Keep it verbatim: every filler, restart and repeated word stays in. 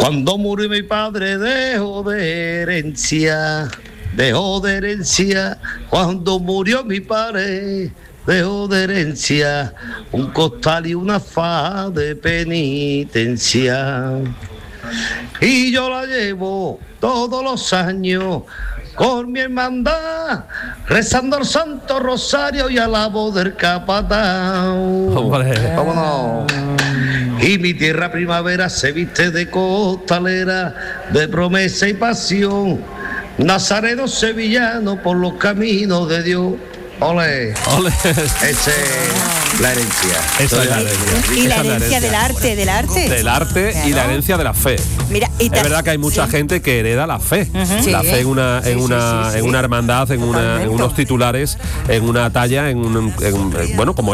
Cuando murió mi padre dejó de herencia, dejó de herencia. Cuando murió mi padre dejó de herencia un costal y una faja de penitencia. Y yo la llevo todos los años con mi hermandad, rezando el Santo Rosario y a la voz del capataz. Hombre. Vámonos. Y mi tierra primavera se viste de costalera, de promesa y pasión. Nazareno sevillano por los caminos de Dios. Ole, ole. Esa es la herencia. Esa es la herencia. Y la herencia del arte, del arte. Del arte Claro. y la herencia de la fe. Mira, y te... Es verdad que hay mucha sí. gente que hereda la fe. Uh-huh. La Sí. fe en una, en Sí, una, sí, sí, en sí. una hermandad, en, una, en unos titulares, en una talla, en, un, en bueno, como